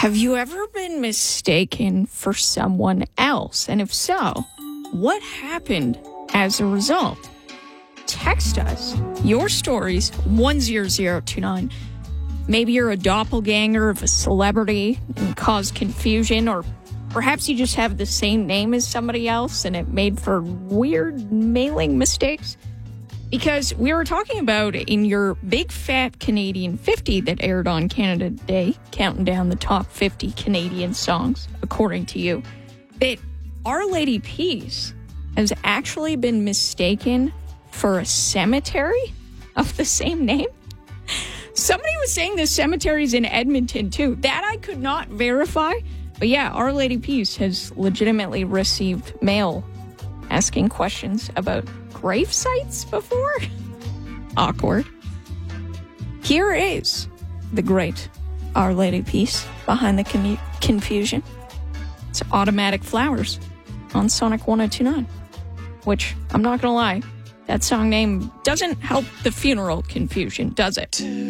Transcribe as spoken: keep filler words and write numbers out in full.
Have you ever been mistaken for someone else? And if so, what happened as a result? Text us your stories, one zero zero two nine. Maybe you're a doppelganger of a celebrity and caused confusion, or perhaps you just have the same name as somebody else and it made for weird mailing mistakes. Because we were talking about in your Big Fat Canadian fifty that aired on Canada Day, counting down the top fifty Canadian songs, according to you, that Our Lady Peace has actually been mistaken for a cemetery of the same name. Somebody was saying the cemetery's in Edmonton, too. That I could not verify. But yeah, Our Lady Peace has legitimately received mail asking questions about grave sites before. Awkward. Here is the great Our Lady Peace behind the commu- confusion. It's Automatic Flowers on Sonic one oh two nine, which, I'm not going to lie, that song name doesn't help the funeral confusion, does it?